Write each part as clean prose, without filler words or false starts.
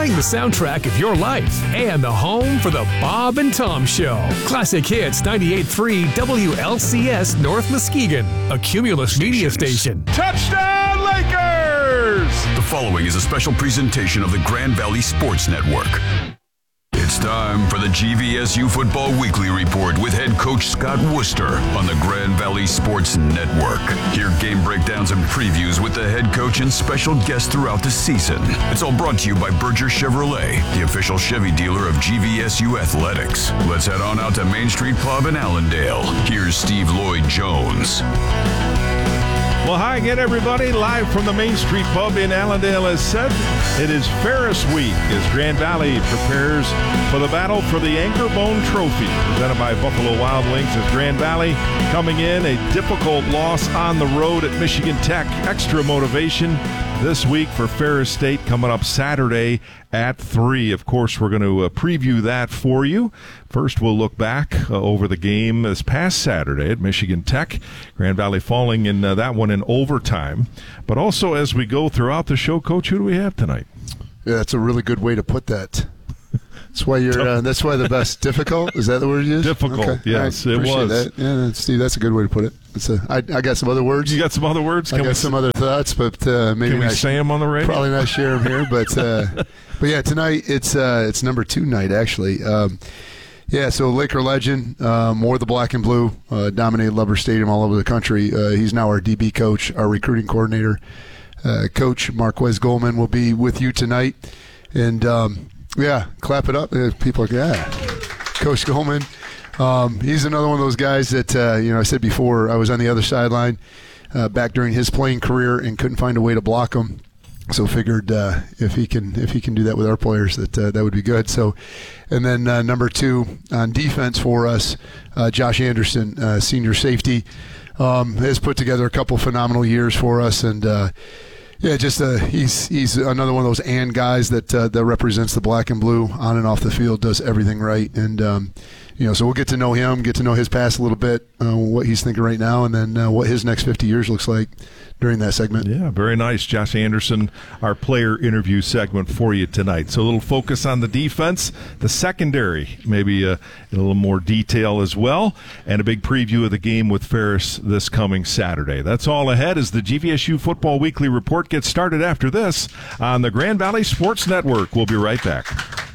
playing the soundtrack of your life and the home for the Bob and Tom Show. Classic Hits 98.3 WLCS North Muskegon, a Cumulus media station. Touchdown, Lakers! The following is a special presentation of the Grand Valley Sports Network. It's time for the GVSU Football Weekly Report with head coach Scott Worcester on the Grand Valley Sports Network. Hear game breakdowns and previews with the head coach and special guests throughout the season. It's all brought to you by Berger Chevrolet, the official Chevy dealer of GVSU Athletics. Let's head on out to Main Street Pub in Allendale. Here's Steve Lloyd Jones. Well, hi again, everybody. Live from the Main Street Pub in Allendale, as said, it is Ferris Week as Grand Valley prepares for the battle for the Anchor Bone Trophy, presented by Buffalo Wild Wings. As Grand Valley coming in, a difficult loss on the road at Michigan Tech. Extra motivation this week for Ferris State coming up Saturday at 3. Of course, we're going to preview that for you. First, we'll look back over the game this past Saturday at Michigan Tech. Grand Valley falling in that one in overtime. But also, as we go throughout the show, Coach, who do we have tonight? Yeah, that's a really good way to put that. That's why you're. That's why the best. Difficult? Is that the word you used? Difficult. Okay. Yes, it was. That. Yeah, Steve, that's a good way to put it. I got some other words. You got some other words? I got some other thoughts, but maybe can we say them on the radio? Probably not share them here, but yeah, tonight it's number 2 night actually. Yeah, so Laker legend, wore the black and blue, dominated Lover Stadium all over the country. He's now our DB coach, our recruiting coordinator. Coach Marquez Goldman will be with you tonight, and yeah, clap it up. People are yeah, Coach Goldman. He's another one of those guys that I said before, I was on the other sideline back during his playing career and couldn't find a way to block him. So figured if he can do that with our players, that would be good. So, and then number 2 on defense for us, Josh Anderson, senior safety, has put together a couple phenomenal years for us, and yeah, just he's another one of those and guys that represents the black and blue on and off the field, does everything right, and so we'll get to know him, get to know his past a little bit, what he's thinking right now, and then what his next 50 years looks like during that segment. Yeah, very nice. Josh Anderson, our player interview segment for you tonight. So a little focus on the defense, the secondary, maybe in a little more detail as well, and a big preview of the game with Ferris this coming Saturday. That's all ahead as the GVSU Football Weekly Report gets started after this on the Grand Valley Sports Network. We'll be right back.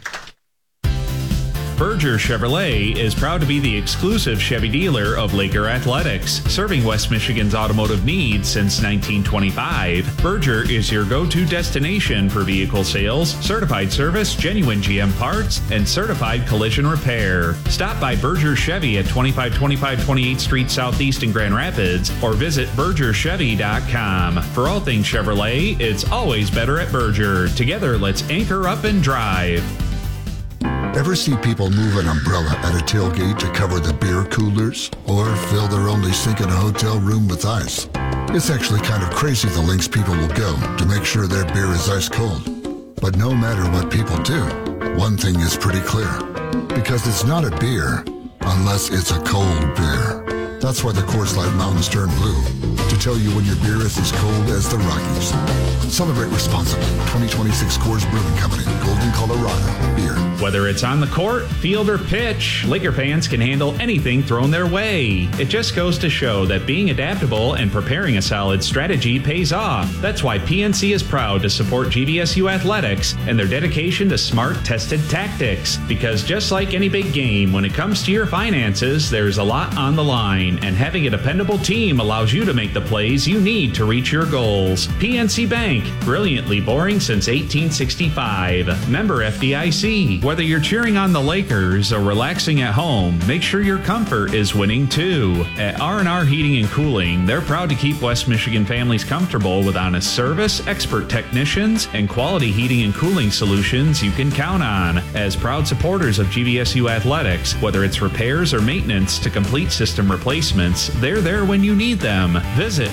Berger Chevrolet is proud to be the exclusive Chevy dealer of Laker Athletics, serving West Michigan's automotive needs since 1925. Berger is your go-to destination for vehicle sales, certified service, genuine GM parts, and certified collision repair. Stop by Berger Chevy at 2525 28th Street Southeast in Grand Rapids or visit BergerChevy.com. For all things Chevrolet, it's always better at Berger. Together, let's anchor up and drive. Ever see people move an umbrella at a tailgate to cover the beer coolers? Or fill their only sink in a hotel room with ice? It's actually kind of crazy the lengths people will go to make sure their beer is ice cold. But no matter what people do, one thing is pretty clear. Because it's not a beer unless it's a cold beer. That's why the Coors Light Mountains turn blue, to tell you when your beer is as cold as the Rockies. Celebrate responsibly. 2026 Coors Brewing Company, Golden, Colorado. Beer. Whether it's on the court, field, or pitch, Laker fans can handle anything thrown their way. It just goes to show that being adaptable and preparing a solid strategy pays off. That's why PNC is proud to support GVSU Athletics and their dedication to smart, tested tactics. Because just like any big game, when it comes to your finances, there's a lot on the line, and having a dependable team allows you to make the plays you need to reach your goals. PNC Bank, brilliantly boring since 1865. Member FDIC. Whether you're cheering on the Lakers or relaxing at home, make sure your comfort is winning too. At R&R Heating and Cooling, they're proud to keep West Michigan families comfortable with honest service, expert technicians, and quality heating and cooling solutions you can count on. As proud supporters of GVSU Athletics, whether it's repairs or maintenance to complete system replacements, they're there when you need them. Visit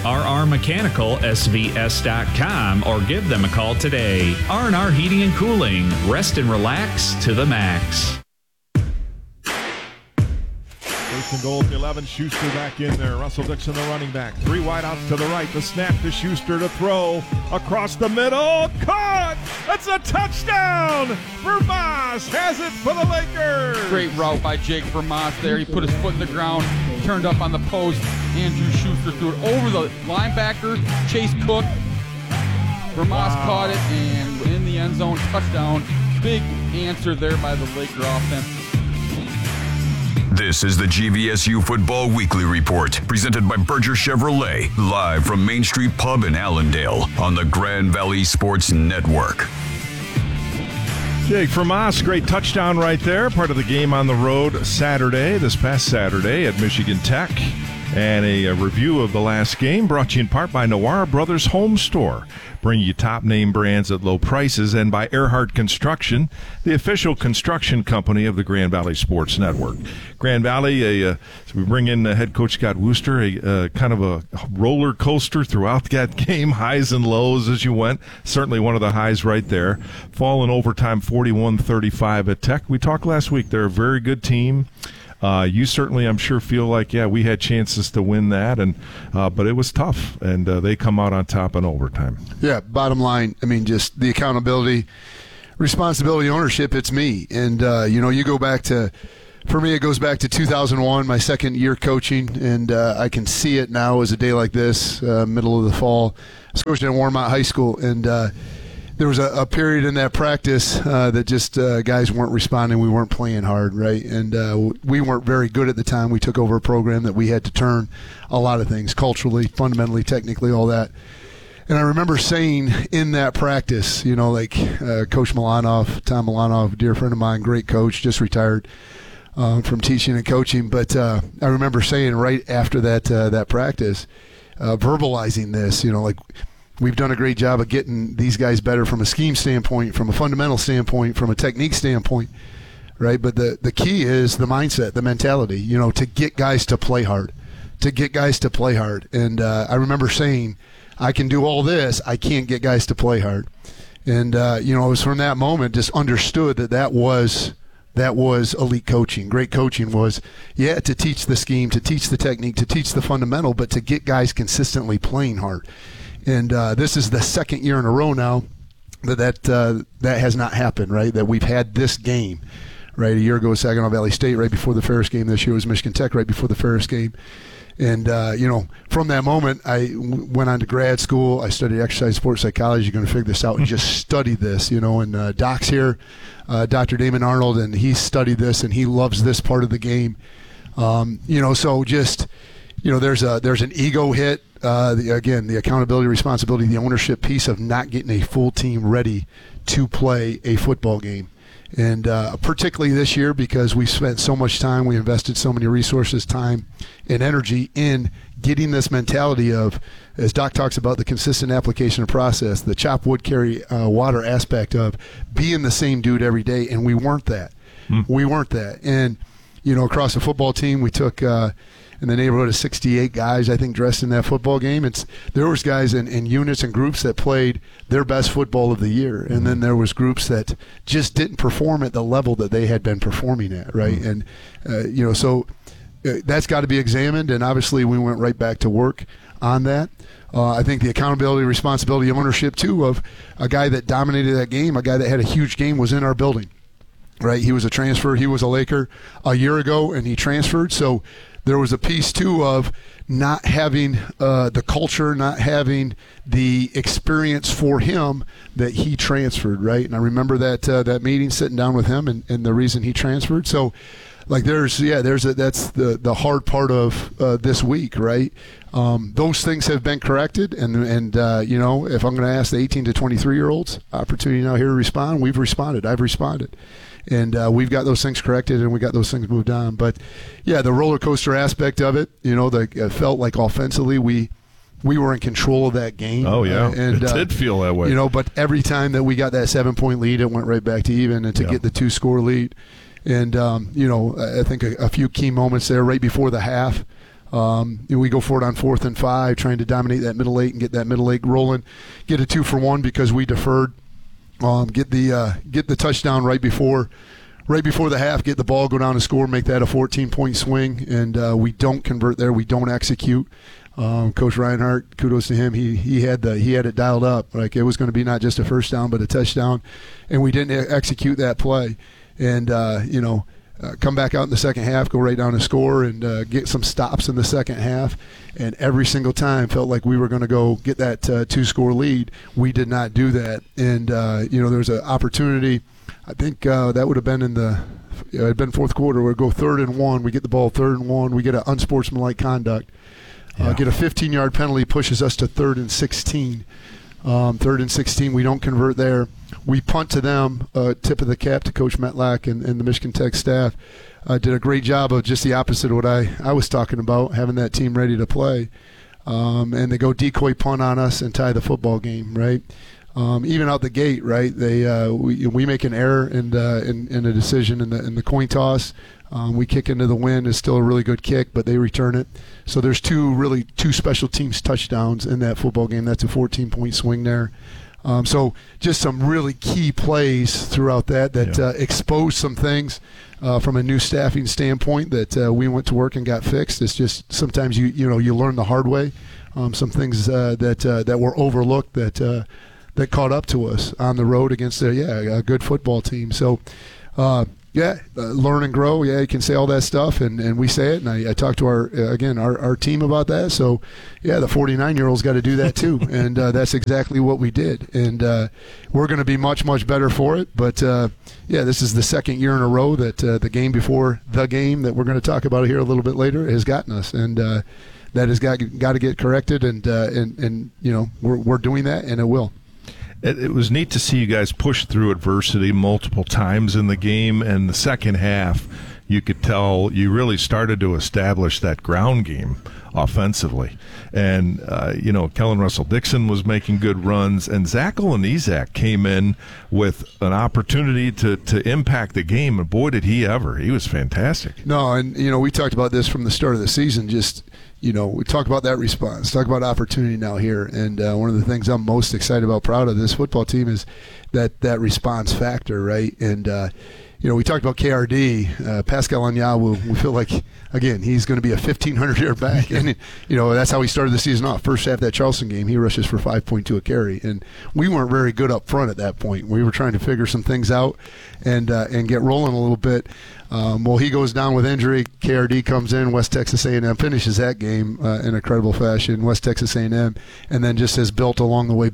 rrmechanicalsvs.com or give them a call today. R&R Heating and Cooling. Rest and relax to the max. First and goal at the 11. Schuster back in there. Russell Dixon, the running back. 3 wideouts to the right. The snap to Schuster to throw. Across the middle. Caught! That's a touchdown! Vermas has it for the Lakers! Great route by Jake Vermas there. He put his foot in the ground, turned up on the post. Andrew Schuster threw it over the linebacker, Chase Cook. Vermas caught it and in the end zone, touchdown. Big answer there by the Laker offense. This is the GVSU Football Weekly Report, presented by Berger Chevrolet, live from Main Street Pub in Allendale on the Grand Valley Sports Network. Jake Vermas, great touchdown right there. Part of the game on the road this past Saturday at Michigan Tech. And a review of the last game brought to you in part by Nawara Brothers Home Store. Bring you top name brands at low prices, and by Earhart Construction, the official construction company of the Grand Valley Sports Network. Grand Valley, so we bring in head coach Scott Wooster, a kind of a roller coaster throughout that game, highs and lows as you went. Certainly one of the highs right there. Fall in overtime 41-35 at Tech. We talked last week. They're a very good team. You certainly, I'm sure, feel like, we had chances to win that, and but it was tough, and they come out on top in overtime. Yeah, bottom line, I mean, just the accountability, responsibility, ownership, it's me. And, you go back to, for me, it goes back to 2001, my second year coaching, and I can see it now as a day like this, middle of the fall. I was coaching at Warmont High School, and there was a period in that practice that just guys weren't responding. We weren't playing hard, right? And we weren't very good at the time. We took over a program that we had to turn a lot of things, culturally, fundamentally, technically, all that. And I remember saying in that practice, Coach Milanov, Tom Milanov, dear friend of mine, great coach, just retired from teaching and coaching. But I remember saying right after that practice, verbalizing this, we've done a great job of getting these guys better from a scheme standpoint, from a fundamental standpoint, from a technique standpoint, right? But the key is the mindset, the mentality, to get guys to play hard, And I remember saying, I can do all this, I can't get guys to play hard. And, it was from that moment just understood that was elite coaching. Great coaching was, to teach the scheme, to teach the technique, to teach the fundamental, but to get guys consistently playing hard. And this is the second year in a row now that has not happened, right? That we've had this game, right? A year ago was Saginaw Valley State, right before the Ferris game. This year was Michigan Tech, right before the Ferris game. And, from that moment, I went on to grad school. I studied exercise sports psychology. You're going to figure this out and just study this, And Doc's here, Dr. Damon Arnold, and he studied this, and he loves this part of the game. So just, there's an ego hit. The accountability, responsibility, the ownership piece of not getting a full team ready to play a football game. And particularly this year, because we spent so much time, we invested so many resources, time, and energy in getting this mentality of, as Doc talks about, the consistent application of process, the chop wood, carry water aspect of being the same dude every day, and we weren't that. We weren't that. And, across the football team, we took in the neighborhood of 68 guys, I think, dressed in that football game. There was guys in units and groups that played their best football of the year, and then there was groups that just didn't perform at the level that they had been performing at, right? And so that's got to be examined, and obviously we went right back to work on that. I think the accountability, responsibility, ownership too of a guy that dominated that game, a guy that had a huge game, was in our building, right? He was a transfer. He was a Laker a year ago, and he transferred. So there was a piece, too, of not having the culture, not having the experience for him that he transferred, right? And I remember that meeting, sitting down with him, and the reason he transferred. So, that's the hard part of this week, right? Those things have been corrected, and if I'm going to ask the 18 to 23-year-olds, opportunity now here to respond, we've responded. I've responded. And we've got those things corrected, and we got those things moved on. But, the roller coaster aspect of it, it felt like offensively we were in control of that game. Oh, yeah. And it did feel that way. But every time that we got that 7-point lead, it went right back to even, and to get the 2-score lead. And, I think a few key moments there right before the half. We go for it on 4th and 5, trying to dominate that middle eight and get that middle eight rolling, get a 2-for-1 because we deferred. Get the touchdown right before right before the half, get the ball, go down and score, make that a 14-point swing, and we don't convert there. We don't execute. Coach Reinhardt, kudos to him. He had it dialed up. Like, it was going to be not just a first down but a touchdown, and we didn't execute that play. And come back out in the second half, go right down and score, and get some stops in the second half. And every single time felt like we were going to go get that 2-score lead. We did not do that. And there was an opportunity. I think that would have been it had been fourth quarter. We'd go 3rd and 1. We get the ball 3rd and 1. We get an unsportsmanlike conduct. Get a 15-yard penalty, pushes us to 3rd and 16. 3rd and 16, we don't convert there. We punt to them. Tip of the cap to Coach Metlack and the Michigan Tech staff. Did a great job of just the opposite of what I was talking about, having that team ready to play. And they go decoy punt on us and tie the football game, right? Even out the gate, right? We make an error in a decision in the coin toss. We kick into the wind. It's still a really good kick, but they return it. So there's two special teams touchdowns in that football game. That's a 14-point swing there. So just some really key plays throughout that exposed some things from a new staffing standpoint that we went to work and got fixed. It's just sometimes you learn the hard way. Some things that were overlooked that caught up to us on the road against a good football team. So, learn and grow. Yeah, you can say all that stuff, and we say it. And I talked to our team about that. So, the 49-year-old's got to do that too, and that's exactly what we did. And we're going to be much, much better for it. But this is the second year in a row that the game before the game that we're going to talk about here a little bit later has gotten us, and that has got to get corrected. And we're doing that, and it will. It was neat to see you guys push through adversity multiple times in the game, and the second half, you could tell you really started to establish that ground game offensively. And, Kellen Russell-Dixon was making good runs, and Zach Olenizak came in with an opportunity to impact the game, and boy, did he ever. He was fantastic. No, and, we talked about this from the start of the season, we talk about that response, talk about opportunity now here, and one of the things I'm most excited about, proud of this football team is that response factor, right? And we talked about KRD, Pascal Anyawu. We feel like, again, he's going to be a 1,500-yard back, and that's how he started the season off. First half of that Charleston game, he rushes for 5.2 a carry, and we weren't very good up front at that point. We were trying to figure some things out and get rolling a little bit. He goes down with injury. KRD comes in. West Texas A&M finishes that game in a credible fashion. West Texas A&M, and then just has built along the way.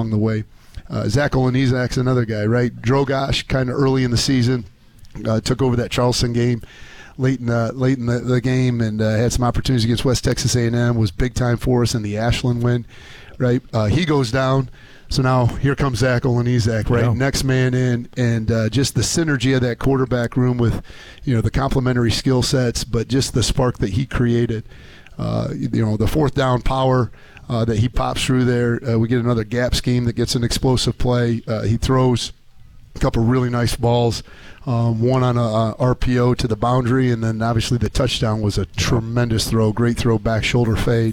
Zach Olenizak's another guy, right? Drogosh, kind of early in the season, took over that Charleston game late in the game, and had some opportunities against West Texas A&M. Was big time for us in the Ashland win, right? He goes down. So now here comes Zach Olenizak, right? Yeah. Next man in, and just the synergy of that quarterback room with, the complementary skill sets, but just the spark that he created. The fourth down power that he pops through there. We get another gap scheme that gets an explosive play. He throws a couple really nice balls, one on a RPO to the boundary, and then obviously the touchdown was a tremendous throw, great throw, back shoulder fade.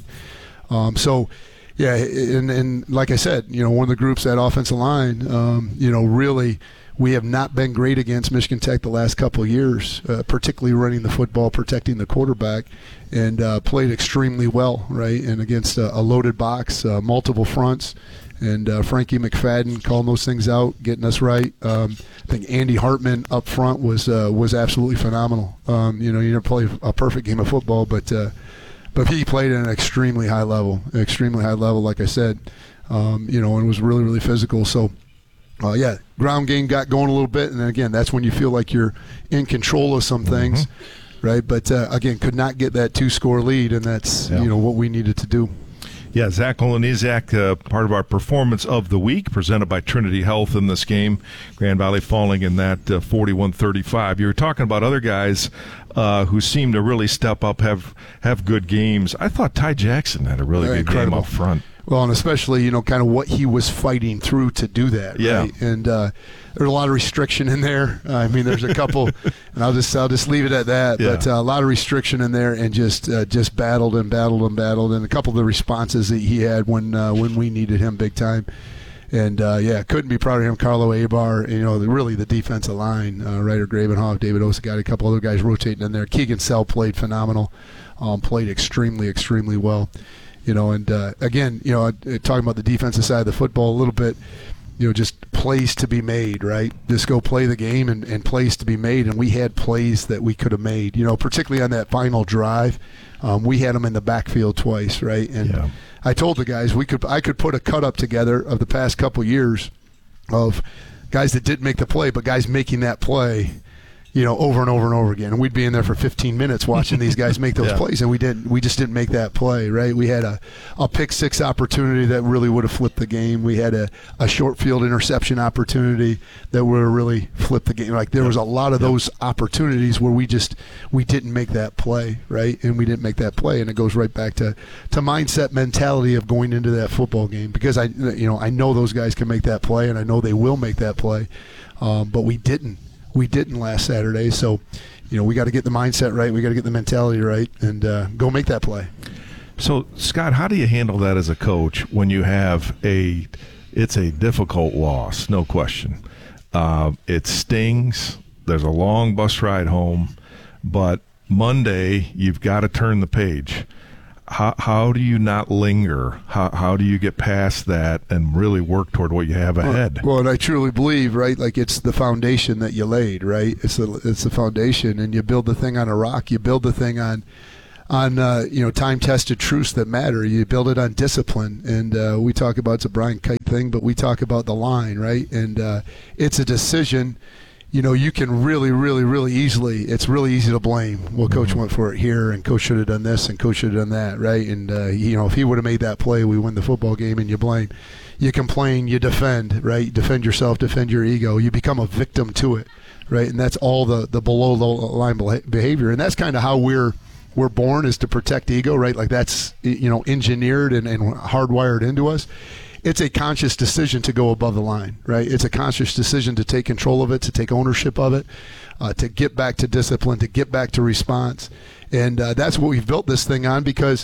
Yeah, and like I said, one of the groups, that offensive line, really we have not been great against Michigan Tech the last couple of years, particularly running the football, protecting the quarterback, and played extremely well, right? And against a loaded box, multiple fronts, and Frankie McFadden calling those things out, getting us right. I think Andy Hartman up front was absolutely phenomenal. You never play a perfect game of football, but he played at an extremely high level, like I said, and was really, really physical. So, ground game got going a little bit, and then again, that's when you feel like you're in control of some things, right? But, again, could not get that 2-score lead, and that's, what we needed to do. Yeah, Zach Olenizak, part of our performance of the week, presented by Trinity Health in this game. Grand Valley falling in that 41-35. You were talking about other guys who seem to really step up, have good games. I thought Ty Jackson had a really good game up front. Well, and especially, kind of what he was fighting through to do that, right? And there's a lot of restriction in there. I mean, there's a couple, and I'll just leave it at that. Yeah. But a lot of restriction in there, and just battled, and a couple of the responses that he had when we needed him big time. And, couldn't be prouder of him. Carlo Abar, really the defensive line, Ryder Gravenhoff, David Osagati, a couple other guys rotating in there. Keegan Sell played phenomenal, played extremely, extremely well. Again, talking about the defensive side of the football a little bit, just plays to be made, right? Just go play the game and plays to be made. And we had plays that we could have made, particularly on that final drive. We had them in the backfield twice, right? And I told the guys I could put a cut up together of the past couple years of guys that didn't make the play, but guys making that play, over and over and over again. And we'd be in there for 15 minutes watching these guys make those plays, and we just didn't make that play, right? We had a pick six opportunity that really would have flipped the game. We had a short field interception opportunity that would have really flipped the game. Like there was a lot of those opportunities where we didn't make that play, right? And we didn't make that play, and it goes right back to mindset, mentality of going into that football game, because I know those guys can make that play, and I know they will make that play, but we didn't. We didn't last Saturday, so we got to get the mindset right. We got to get the mentality right, and go make that play. So, Scott, how do you handle that as a coach when you have it's a difficult loss, no question. It stings. There's a long bus ride home, but Monday you've got to turn the page. How do you not linger? How do you get past that and really work toward what you have ahead? Well, and I truly believe, right, like it's the foundation that you laid, right? It's the foundation, and you build the thing on a rock. You build the thing on time-tested truths that matter. You build it on discipline, and we talk about, it's a Brian Kite thing, but we talk about the line, right? And it's a decision. You can really, really, really easily, it's really easy to blame. Well, Coach went for it here, and Coach should have done this, and Coach should have done that, right? And, if he would have made that play, we win the football game, and you blame. You complain, you defend, right? You defend yourself, defend your ego. You become a victim to it, right? And that's all the below-the-line behavior. And that's kind of how we're born, is to protect ego, right? Like that's, engineered and hardwired into us. It's a conscious decision to go above the line, right? It's a conscious decision to take control of it, to take ownership of it, to get back to discipline, to get back to response. And that's what we've built this thing on, because,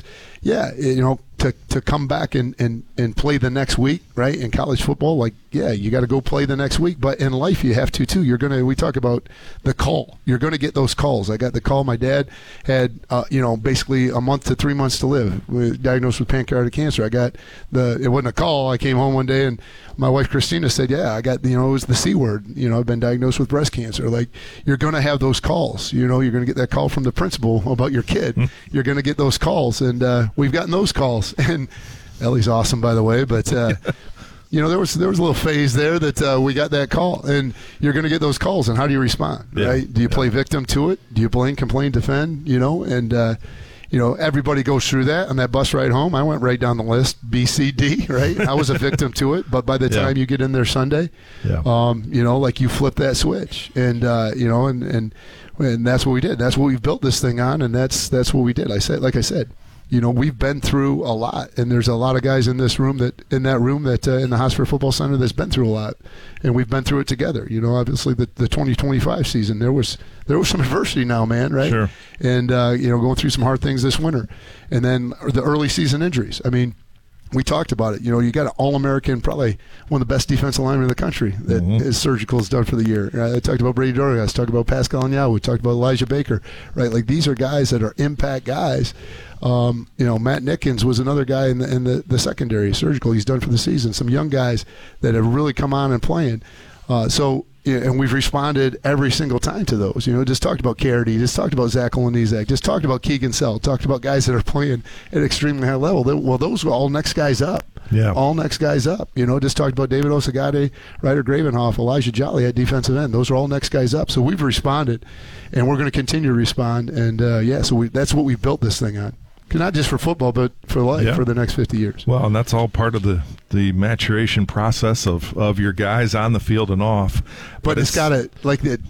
to come back and play the next week, right, in college football, like, you got to go play the next week. But in life, you have to, too. We talk about the call. You're going to get those calls. I got the call. My dad had, basically a month to 3 months to live. We were diagnosed with pancreatic cancer. It wasn't a call. I came home one day, and my wife, Christina, said, I got, it was the C word. I've been diagnosed with breast cancer. Like, you're going to have those calls. You're going to get that call from the principal about your kid. You're going to get those calls, and we've gotten those calls. And Ellie's awesome, by the way, but there was a little phase there that we got that call, and you're going to get those calls. And how do you respond? Right? Do you play victim to it? Do you blame, complain, defend? And everybody goes through that on that bus ride home. I went right down the list, B, C, D. Right? I was a victim to it, but by the time you get in there Sunday, like you flip that switch, and and that's what we did. That's what we've built this thing on, and that's what we did. I said. We've been through a lot, and there's a lot of guys in this room that in the Hotspur Football Center that's been through a lot, and we've been through it together. Obviously the 2025 season, there was some adversity now, man, right? Sure. And going through some hard things this winter, and then the early season injuries. I mean, we talked about it. You got an All-American, probably one of the best defensive linemen in the country that is Surgical has done for the year. I talked about Brady Dorgas, talked about Pascal Anyawu, talked about Elijah Baker, right? Like, these are guys that are impact guys. Matt Nickens was another guy in the secondary, Surgical. He's done for the season. Some young guys that have really come on and playing. And we've responded every single time to those. Just talked about Carity, just talked about Zach Olenizak, just talked about Keegan Sell, talked about guys that are playing at extremely high level. Those were all next guys up. Yeah. All next guys up. Just talked about David Osagade, Ryder Gravenhoff, Elijah Jolly at defensive end. Those are all next guys up. So we've responded, and we're going to continue to respond. And, so that's what we built this thing on. Not just for football, but for life, for the next 50 years. Well, and that's all part of the maturation process of your guys on the field and off. But it's got to, like, that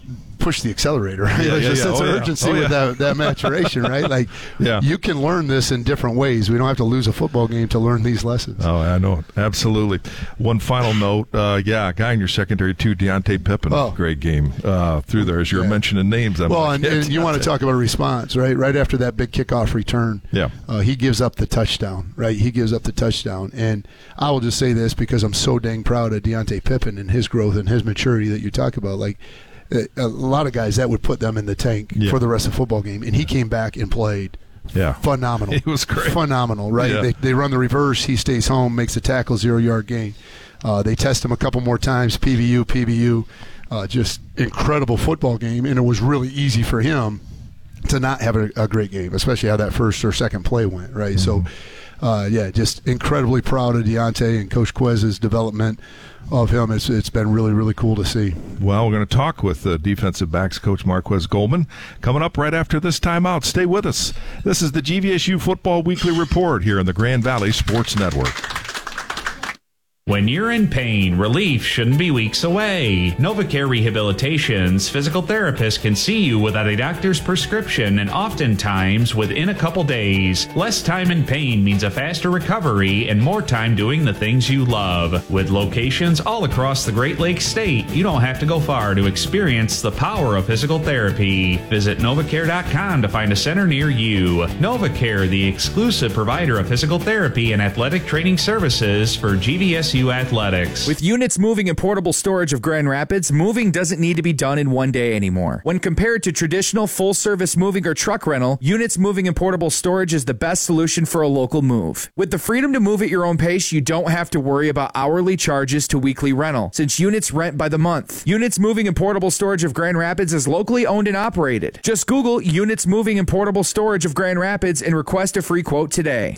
push the accelerator. Right? There's a sense of urgency with that maturation, right? Like, you can learn this in different ways. We don't have to lose a football game to learn these lessons. Oh, I know. Absolutely. One final note. A guy in your secondary, too, Deontay Pippen. Great game through there as you're mentioning names. And you want to talk about a response, right? Right after that big kickoff return, he gives up the touchdown, right? He gives up the touchdown. And I will just say this because I'm so dang proud of Deontay Pippen and his growth and his maturity that you talk about. Like, a lot of guys, that would put them in the tank for the rest of the football game. And he came back and played phenomenal. It was great. Phenomenal, right? Yeah. They run the reverse. He stays home, makes a tackle, 0-yard gain. They test him a couple more times, PBU. Just incredible football game. And it was really easy for him to not have a great game, especially how that first or second play went, right? Mm-hmm. So, just incredibly proud of Deontay and Coach Quez's development of him. It's been really, really cool to see. Well, we're going to talk with defensive backs coach Marquez Goldman coming up right after this timeout. Stay with us. This is the GVSU Football Weekly Report here on the Grand Valley Sports Network. When you're in pain, relief shouldn't be weeks away. NovaCare Rehabilitation's physical therapist can see you without a doctor's prescription and oftentimes within a couple days. Less time in pain means a faster recovery and more time doing the things you love. With locations all across the Great Lakes state, you don't have to go far to experience the power of physical therapy. Visit NovaCare.com to find a center near you. NovaCare, the exclusive provider of physical therapy and athletic training services for GVSU Athletics. With Units Moving and Portable Storage of Grand Rapids, moving doesn't need to be done in one day anymore. When compared to traditional full-service moving or truck rental, Units Moving and Portable Storage is the best solution for a local move. With the freedom to move at your own pace, you don't have to worry about hourly charges to weekly rental, since Units rent by the month. Units Moving and Portable Storage of Grand Rapids is locally owned and operated. Just Google Units Moving and Portable Storage of Grand Rapids and request a free quote today.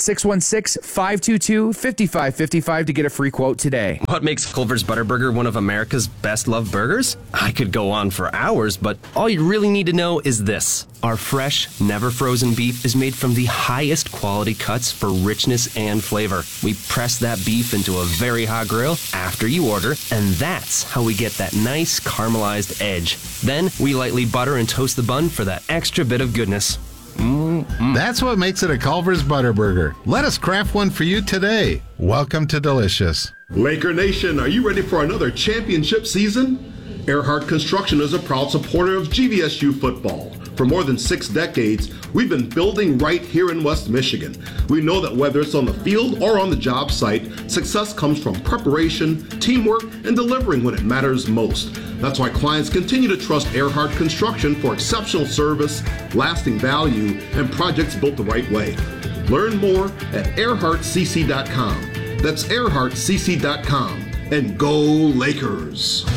616-522-5555 to get a free quote today. What makes Culver's Butterburger one of America's best loved burgers? I could go on for hours, but all you really need to know is this. Our fresh, never frozen beef is made from the highest quality cuts for richness and flavor. We press that beef into a very hot grill after you order, and that's how we get that nice caramelized edge. Then we lightly butter and toast the bun for that extra bit of goodness. That's what makes it a Culver's Butterburger. Let us craft one for you today. Welcome to Delicious. Laker Nation, are you ready for another championship season? Earhart Construction is a proud supporter of GVSU football. For more than 6 decades, we've been building right here in West Michigan. We know that whether it's on the field or on the job site, success comes from preparation, teamwork, and delivering when it matters most. That's why clients continue to trust Earhart Construction for exceptional service, lasting value, and projects built the right way. Learn more at earhartcc.com. That's earhartcc.com. And go Lakers!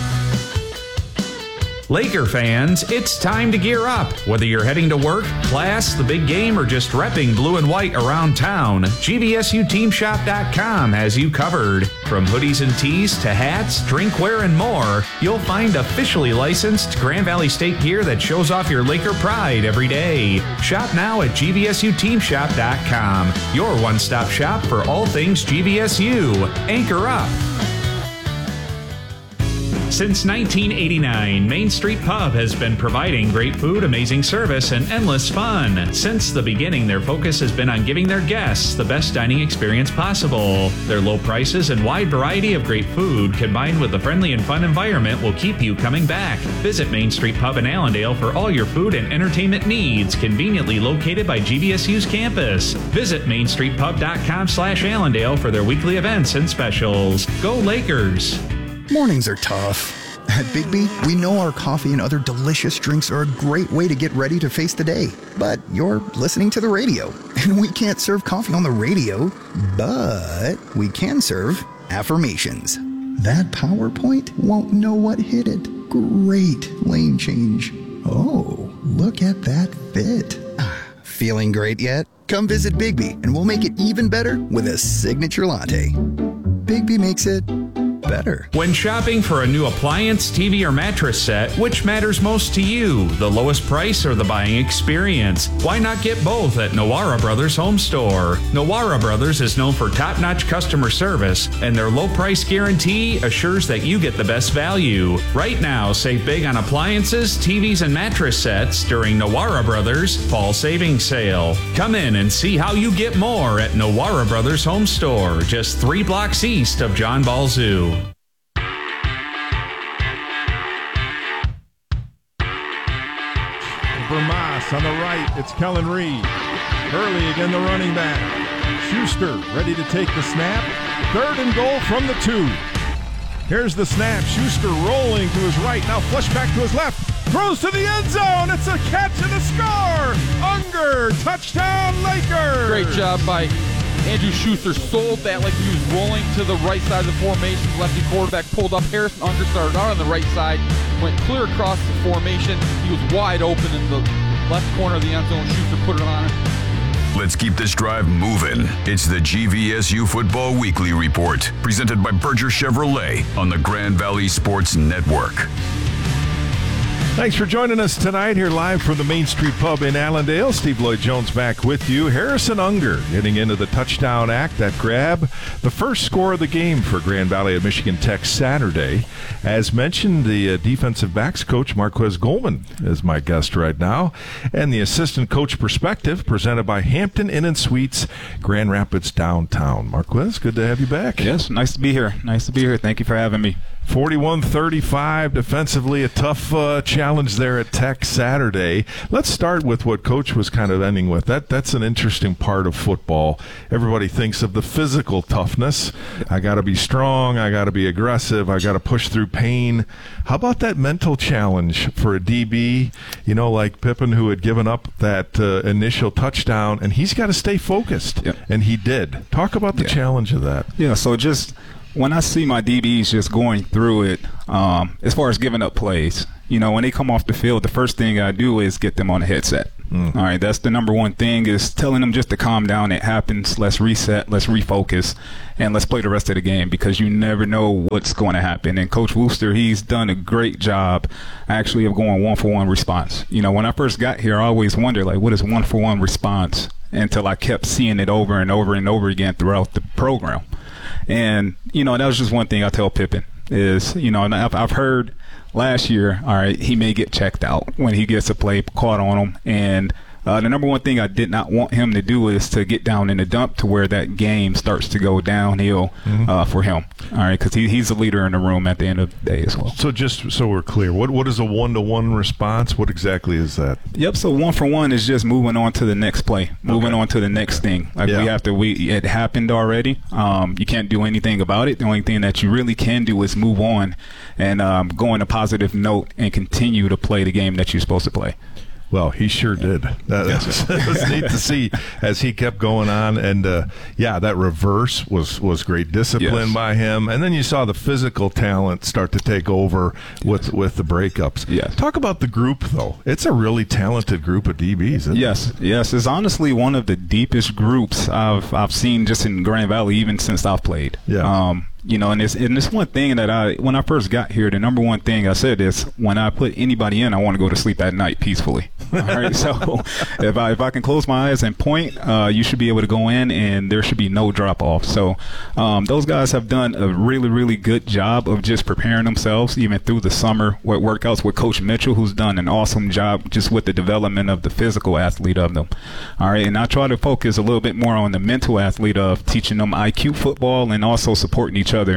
Laker fans, it's time to gear up. Whether you're heading to work, class, the big game, or just repping blue and white around town, GVSUTeamShop.com has you covered. From hoodies and tees to hats, drinkware, and more, you'll find officially licensed Grand Valley State gear that shows off your Laker pride every day. Shop now at GVSUTeamShop.com, your one-stop shop for all things GVSU. Anchor up. Since 1989, Main Street Pub has been providing great food, amazing service, and endless fun. Since the beginning, their focus has been on giving their guests the best dining experience possible. Their low prices and wide variety of great food, combined with the friendly and fun environment, will keep you coming back. Visit Main Street Pub in Allendale for all your food and entertainment needs, conveniently located by GVSU's campus. Visit mainstreetpub.com/Allendale for their weekly events and specials. Go Lakers! Mornings are tough. At Bigby, we know our coffee and other delicious drinks are a great way to get ready to face the day. But you're listening to the radio, and we can't serve coffee on the radio, but we can serve affirmations. That PowerPoint won't know what hit it. Great lane change. Oh, look at that fit. Feeling great yet? Come visit Bigby, and we'll make it even better with a signature latte. Bigby makes it better. When shopping for a new appliance, TV, or mattress set, which matters most to you, the lowest price or the buying experience? Why not get both at Nowara Brothers Home Store? Nowara Brothers is known for top-notch customer service, and their low price guarantee assures that you get the best value. Right now, save big on appliances, TVs, and mattress sets during Nowara Brothers Fall Savings Sale. Come in and see how you get more at Nowara Brothers Home Store, just 3 blocks east of John Ball Zoo. Vermas on the right. It's Kellen Reed. Hurley again, the running back. Schuster ready to take the snap. 3rd and goal from the 2. Here's the snap. Schuster rolling to his right. Now flush back to his left. Throws to the end zone. It's a catch and a score. Unger, touchdown Lakers. Great job by Andrew Schuster. Sold that like he was rolling to the right side of the formation. Lefty quarterback pulled up. Harrison Unger started out on the right side. Went clear across the formation. He was wide open in the left corner of the end zone. Schuster put it on it. Let's keep this drive moving. It's the GVSU Football Weekly Report, presented by Berger Chevrolet on the Grand Valley Sports Network. Thanks for joining us tonight here live from the Main Street Pub in Allendale. Steve Lloyd Jones back with you. Harrison Unger getting into the touchdown act, that grab. The first score of the game for Grand Valley at Michigan Tech Saturday. As mentioned, the defensive backs coach, Marquez Goldman, is my guest right now. And the assistant coach perspective presented by Hampton Inn and Suites, Grand Rapids Downtown. Marquez, good to have you back. Yes, nice to be here. Thank you for having me. 41-35 defensively, a tough challenge there at Tech Saturday. Let's start with what Coach was kind of ending with. That's an interesting part of football. Everybody thinks of the physical toughness. I got to be strong. I got to be aggressive. I got to push through pain. How about that mental challenge for a DB, like Pippen, who had given up that initial touchdown, and he's got to stay focused, and he did. Talk about the challenge of that. Yeah, so just when I see my DBs just going through it, as far as giving up plays, when they come off the field, the first thing I do is get them on a headset. All right, that's the number one thing, is telling them just to calm down. It happens. Let's reset. Let's refocus, and let's play the rest of the game, because you never know what's going to happen. And Coach Wooster, he's done a great job actually of going one-for-one response. When I first got here, I always wondered, what is one-for-one response, until I kept seeing it over and over and over again throughout the program. And, that was just one thing I tell Pippen is, and I've heard last year, all right, he may get checked out when he gets a play caught on him. And the number one thing I did not want him to do is to get down in the dump to where that game starts to go downhill for him. All right, because he's the leader in the room at the end of the day as well. So just so we're clear, what is a one-to-one response? What exactly is that? Yep, so one-for-one is just moving on to the next play, moving on to the next thing. It happened already. You can't do anything about it. The only thing that you really can do is move on and go on a positive note and continue to play the game that you're supposed to play. Well, he sure did. That's neat to see as he kept going on. And, that reverse was great discipline by him. And then you saw the physical talent start to take over with the breakups. Yes. Talk about the group, though. It's a really talented group of DBs, isn't it? Yes. It's honestly one of the deepest groups I've seen just in Grand Valley, even since I've played. Yeah. And it's one thing that when I first got here, the number one thing I said is, when I put anybody in, I want to go to sleep at night peacefully. All right, so if I can close my eyes and point, you should be able to go in, and there should be no drop off. So those guys have done a really, really good job of just preparing themselves, even through the summer with workouts with Coach Mitchell, who's done an awesome job just with the development of the physical athlete of them. All right, and I try to focus a little bit more on the mental athlete of teaching them IQ football and also supporting each other.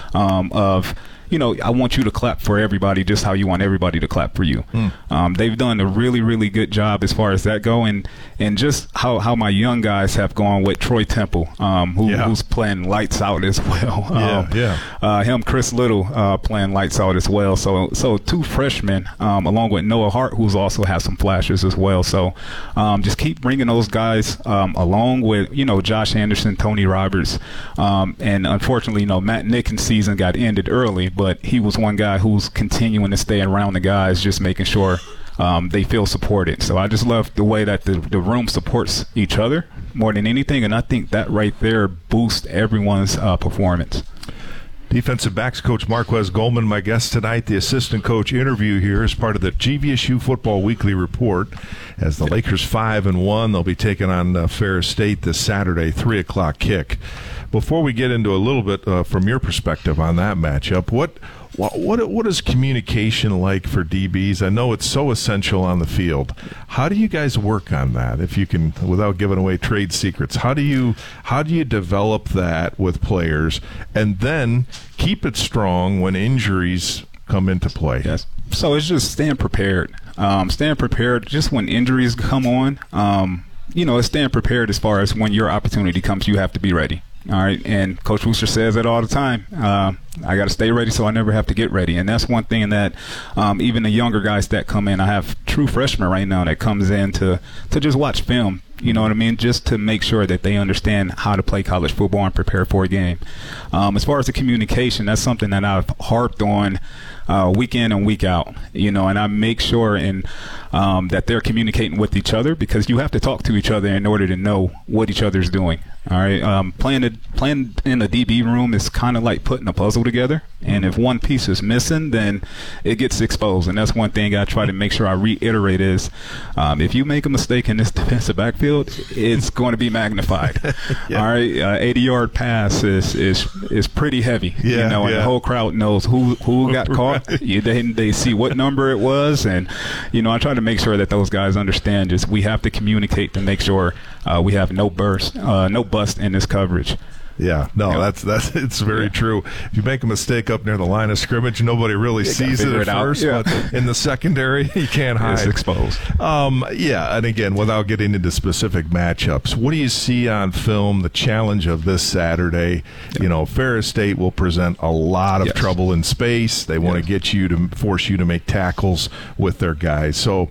I want you to clap for everybody just how you want everybody to clap for you. They've done a really, really good job as far as that go, and just how my young guys have gone with Troy Temple, who's playing lights out as well. Him, Chris Little, playing lights out as well. So 2 freshmen, along with Noah Hart, who's also has some flashes as well. So just keep bringing those guys along with, Josh Anderson, Tony Roberts, and unfortunately, Matt Nickens' season got ended early, but he was one guy who's continuing to stay around the guys, just making sure they feel supported. So I just love the way that the room supports each other more than anything, and I think that right there boosts everyone's performance. Defensive backs coach Marquez Goldman, my guest tonight. The assistant coach interview here is part of the GVSU Football Weekly Report. As the Lakers 5-1, they'll be taking on Ferris State this Saturday, 3 o'clock kick. Before we get into a little bit from your perspective on that matchup, what is communication like for DBs? I know it's so essential on the field. How do you guys work on that? If you can, without giving away trade secrets, how do you develop that with players and then keep it strong when injuries come into play? Yes. So it's just staying prepared. Staying prepared just when injuries come on. It's staying prepared as far as when your opportunity comes, you have to be ready. All right, and Coach Wooster says that all the time. I got to stay ready so I never have to get ready. And that's one thing that even the younger guys that come in, I have true freshmen right now that comes in to just watch film, you know what I mean, just to make sure that they understand how to play college football and prepare for a game. As far as the communication, that's something that I've harped on week in and week out, and I make sure that they're communicating with each other, because you have to talk to each other in order to know what each other's doing. All right, playing in the DB room is kind of like putting a puzzle together, and if one piece is missing, then it gets exposed. And that's one thing I try to make sure I reiterate is, if you make a mistake in this defensive backfield, it's going to be magnified. Yeah. All right, 80-yard pass is pretty heavy, and the whole crowd knows who got caught. They see what number it was, and I try to make sure that those guys understand just we have to communicate to make sure we have no bust in this coverage. Yeah, no, that's it's very true. If you make a mistake up near the line of scrimmage, nobody really sees it at first, but in the secondary, you can't hide. It's exposed. And again, without getting into specific matchups, what do you see on film, the challenge of this Saturday? Ferris State will present a lot of trouble in space. They want to force you to make tackles with their guys. So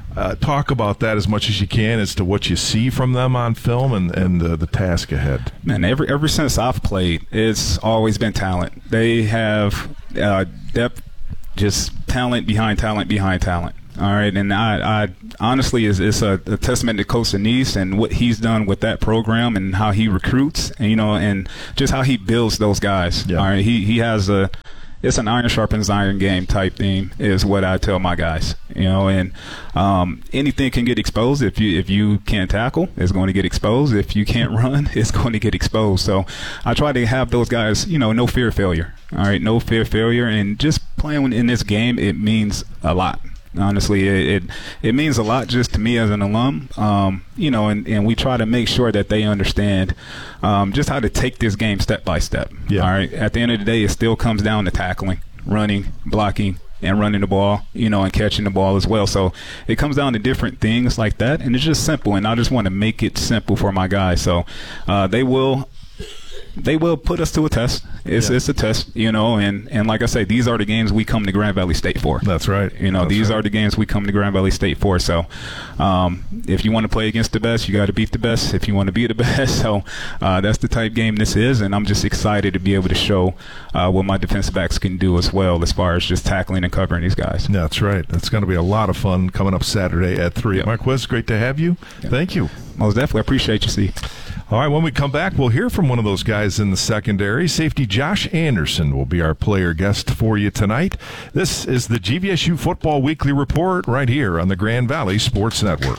talk about that as much as you can as to what you see from them on film and the task ahead. Man, ever since I've played, it's always been talent. They have depth, just talent behind talent behind talent. All right, and I honestly, it's a testament to Coach Anise and what he's done with that program and how he recruits, and just how he builds those guys. Yeah. All right, he has it's an iron sharpens iron game type thing is what I tell my guys, and anything can get exposed. If you can't tackle, it's going to get exposed. If you can't run, it's going to get exposed. So I try to have those guys, no fear of failure. All right, no fear of failure, and just playing in this game, it means a lot. Honestly, it means a lot just to me as an alum, and we try to make sure that they understand just how to take this game step by step. Yeah. All right. At the end of the day, it still comes down to tackling, running, blocking, and running the ball, and catching the ball as well. So it comes down to different things like that, and it's just simple. And I just want to make it simple for my guys. So they will put us to a test. It's a test, and like I say, these are the games we come to Grand Valley State for. That's right. These are the games we come to Grand Valley State for. So if you want to play against the best, you got to beat the best. If you want to be the best, so that's the type game this is, and I'm just excited to be able to show what my defensive backs can do as well as far as just tackling and covering these guys. That's right. That's going to be a lot of fun coming up Saturday at 3. Yep. Marquez, great to have you. Yep. Thank you. Most definitely. I appreciate you, Steve. All right, when we come back, we'll hear from one of those guys in the secondary. Safety Josh Anderson will be our player guest for you tonight. This is the GVSU Football Weekly Report right here on the Grand Valley Sports Network.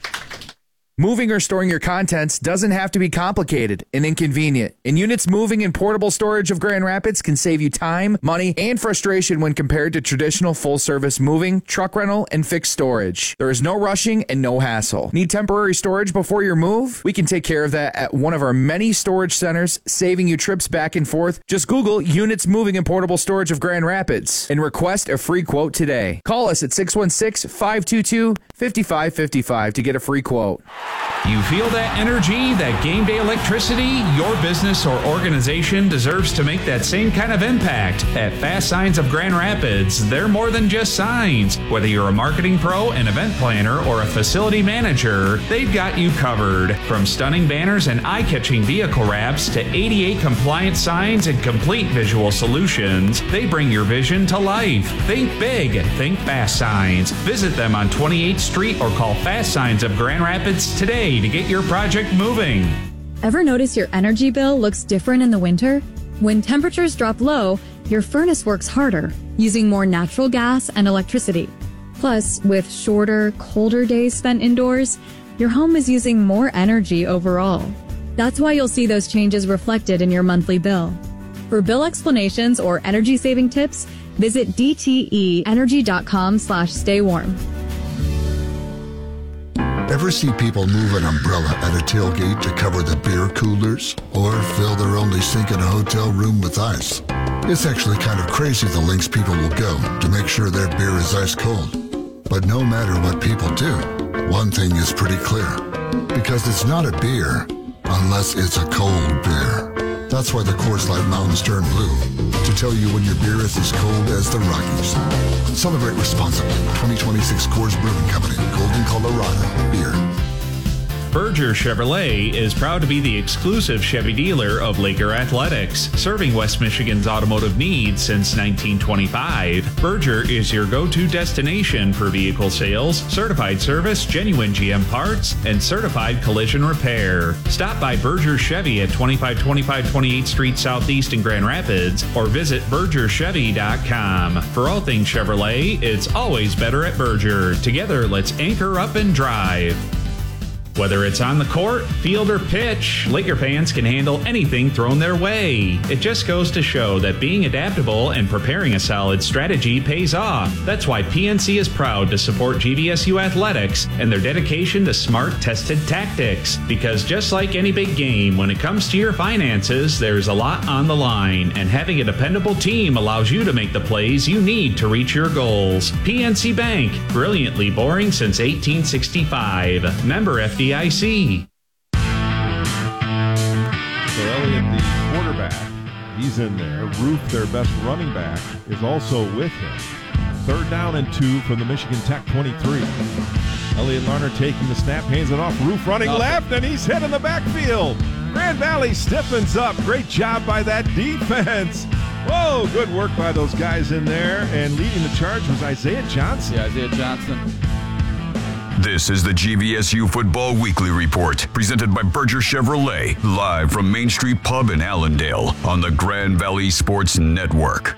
Moving or storing your contents doesn't have to be complicated and inconvenient. And Units Moving and Portable Storage of Grand Rapids can save you time, money, and frustration when compared to traditional full-service moving, truck rental, and fixed storage. There is no rushing and no hassle. Need temporary storage before your move? We can take care of that at one of our many storage centers, saving you trips back and forth. Just Google Units Moving and Portable Storage of Grand Rapids and request a free quote today. Call us at 616-522-5555 to get a free quote. You feel that energy, that game day electricity? Your business or organization deserves to make that same kind of impact. At Fast Signs of Grand Rapids, they're more than just signs. Whether you're a marketing pro, an event planner, or a facility manager, they've got you covered. From stunning banners and eye-catching vehicle wraps to ADA compliant signs and complete visual solutions, they bring your vision to life. Think big, think Fast Signs. Visit them on 28th Street or call Fast Signs of Grand Rapids today to get your project moving. Ever notice your energy bill looks different in the winter? When temperatures drop low, your furnace works harder, using more natural gas and electricity. Plus, with shorter, colder days spent indoors, your home is using more energy overall. That's why you'll see those changes reflected in your monthly bill. For bill explanations or energy-saving tips, visit dteenergy.com/staywarm. Ever see people move an umbrella at a tailgate to cover the beer coolers or fill their only sink in a hotel room with ice? It's actually kind of crazy the lengths people will go to make sure their beer is ice cold. But no matter what people do, one thing is pretty clear. Because it's not a beer unless it's a cold beer. That's why the Coors Light Mountains turn blue, to tell you when your beer is as cold as the Rockies. Celebrate responsibly. 2026 Coors Brewing Company, Golden, Colorado. Beer. Berger Chevrolet is proud to be the exclusive Chevy dealer of Laker Athletics, serving West Michigan's automotive needs since 1925. Berger is your go-to destination for vehicle sales, certified service, genuine GM parts, and certified collision repair. Stop by Berger Chevy at 2525 28th Street Southeast in Grand Rapids or visit BergerChevy.com. For all things Chevrolet, it's always better at Berger. Together, let's anchor up and drive. Whether it's on the court, field, or pitch, Laker fans can handle anything thrown their way. It just goes to show that being adaptable and preparing a solid strategy pays off. That's why PNC is proud to support GVSU Athletics and their dedication to smart, tested tactics. Because just like any big game, when it comes to your finances, there's a lot on the line, and having a dependable team allows you to make the plays you need to reach your goals. PNC Bank, brilliantly boring since 1865. Member FDIC. So Elliott, the quarterback, he's in there. Roof, their best running back, is also with him. 3rd down and 2 from the Michigan Tech 23. Elliott Larner taking the snap, hands it off. Roof running left, and he's hit in the backfield. Grand Valley stiffens up. Great job by that defense. Whoa, good work by those guys in there. And leading the charge was Isaiah Johnson. Yeah, Isaiah Johnson. This is the GVSU Football Weekly Report, presented by Berger Chevrolet, live from Main Street Pub in Allendale on the Grand Valley Sports Network.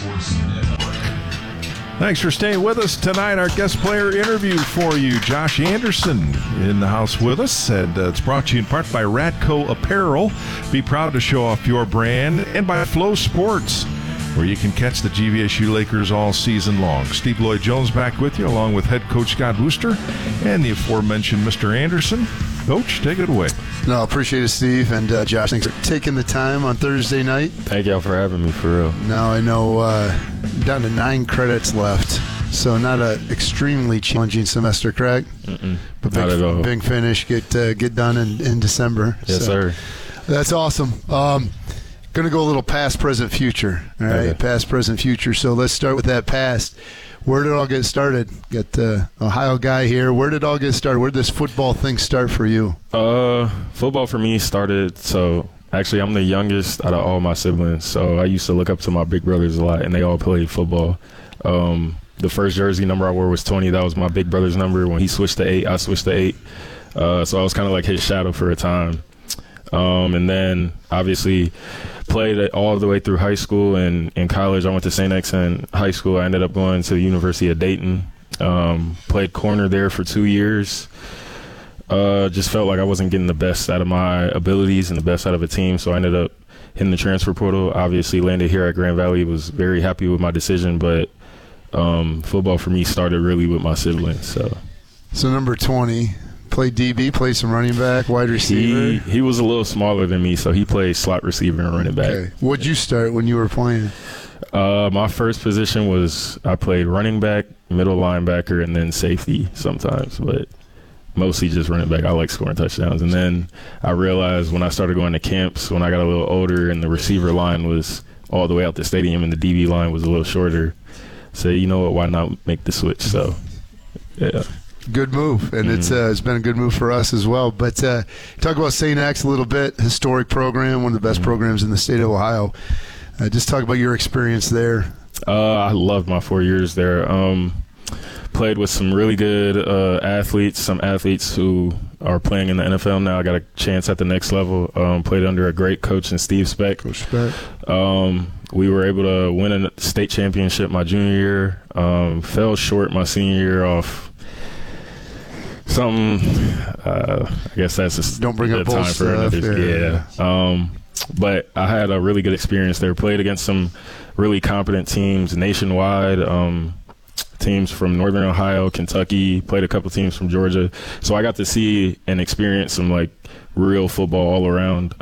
Thanks for staying with us tonight. Our guest player interview for you, Josh Anderson, in the house with us. And it's brought to you in part by Radco Apparel. Be proud to show off your brand. And by Flow Sports, where you can catch the GVSU Lakers all season long. Steve Lloyd-Jones back with you, along with head coach Scott Wooster and the aforementioned Mr. Anderson. Coach, take it away. No, appreciate it, Steve. And Josh, thanks for taking the time on Thursday night. Thank y'all for having me, for real. Now I know down to 9 credits left, so not an extremely challenging semester, correct? But not at all. Big finish, get done in December. Yes, sir. That's awesome. Going to go a little past, present, future. All right, okay. Past, present, future. So let's start with that past. Where did it all get started? Got the Ohio guy here. Where did it all get started? Where did this football thing start for you? Football for me started, so actually I'm the youngest out of all my siblings. So I used to look up to my big brothers a lot, and they all played football. The first jersey number I wore was 20. That was my big brother's number. When he switched to 8, I switched to 8. So I was kind of like his shadow for a time. And then obviously played it all the way through high school, and in college I went to St. X in high school. I ended up going to the University of Dayton, played corner there for 2 years. Just felt like I wasn't getting the best out of my abilities and the best out of a team, so I ended up hitting the transfer portal. Obviously landed here at Grand Valley, was very happy with my decision, but football for me started really with my siblings. So number 20, played DB, played some running back, wide receiver. He was a little smaller than me, so he played slot receiver and running back. Okay. What'd you start when you were playing? My first position was I played running back, middle linebacker, and then safety sometimes, but mostly just running back. I like scoring touchdowns. And then I realized when I started going to camps, when I got a little older and the receiver line was all the way out the stadium and the DB line was a little shorter, so you know what, why not make the switch? So, yeah. Good move, and it's been a good move for us as well. But talk about St. X a little bit. Historic program, one of the best programs in the state of Ohio. Just talk about your experience there. I loved my 4 years there. played with some really good athletes, some athletes who are playing in the NFL now. I got a chance at the next level. Played under a great coach in Steve Speck. Coach Speck. We were able to win a state championship my junior year. Fell short my senior year off something. I guess that's just don't bring up time for another. Yeah. But I had a really good experience there. Played against some really competent teams nationwide. Teams from Northern Ohio, Kentucky, played a couple teams from Georgia. So I got to see and experience some like real football all around.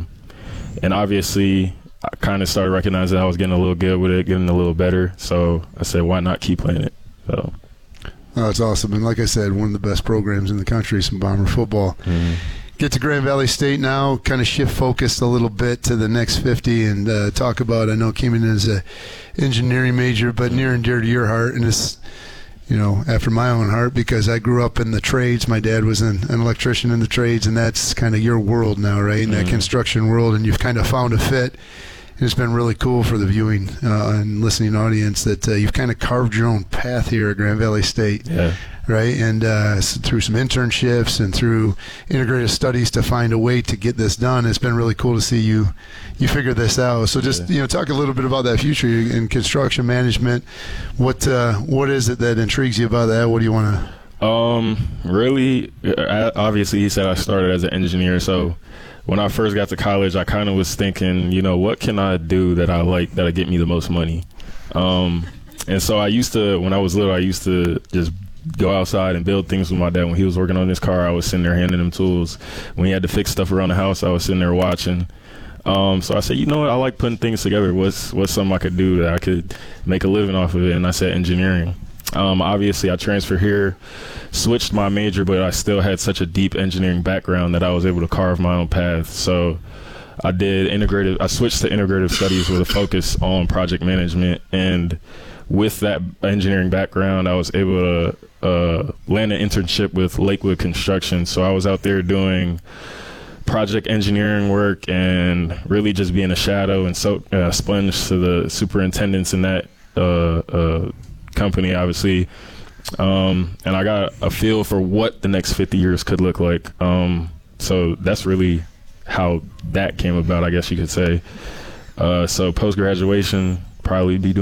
And obviously I kind of started recognizing I was getting a little good with it, getting a little better. So I said, why not keep playing it? So. Oh, it's awesome. And like I said, one of the best programs in the country, some Bomber football. Mm-hmm. Get to Grand Valley State now, kind of shift focus a little bit to the next 50 and talk about, I know came in as a engineering major, but near and dear to your heart, and it's, you know, after my own heart, because I grew up in the trades. My dad was an electrician in the trades, and that's kind of your world now, right, in that construction world, and you've kind of found a fit. And it's been really cool for the viewing and listening audience that you've kind of carved your own path here at Grand Valley State. Yeah. Right, and through some internships and through integrated studies to find a way to get this done, it's been really cool to see you figure this out. So just talk a little bit about that future in construction management. What is it that intrigues you about that? What do you want to? Really, obviously, he said I started as an engineer, so when I first got to college, I kind of was thinking, what can I do that I like that'll get me the most money? And so when I was little, I used to just go outside and build things with my dad. When he was working on his car, I was sitting there handing him tools. When he had to fix stuff around the house, I was sitting there watching. So I said, you know what, I like putting things together. What's something I could do that I could make a living off of it? And I said engineering. Obviously, I transferred here, switched my major, but I still had such a deep engineering background that I was able to carve my own path. So I switched to integrative studies with a focus on project management. And with that engineering background, I was able to land an internship with Lakewood Construction. So I was out there doing project engineering work and really just being a shadow and sponge to the superintendents in that company, obviously. And I got a feel for what the next 50 years could look like. So that's really how that came about, I guess you could say. So post-graduation, probably be doing